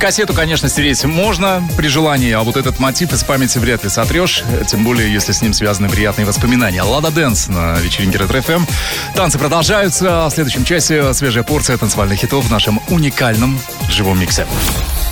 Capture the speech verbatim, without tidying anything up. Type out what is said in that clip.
Кассету, конечно, стереть можно при желании, а вот этот мотив из памяти вряд ли сотрешь, тем более, если с ним связаны приятные воспоминания. Лада Дэнс на вечеринке Ретро-эф эм. Танцы продолжаются. В следующем часе свежая порция танцевальных хитов в нашем уникальном живом миксе.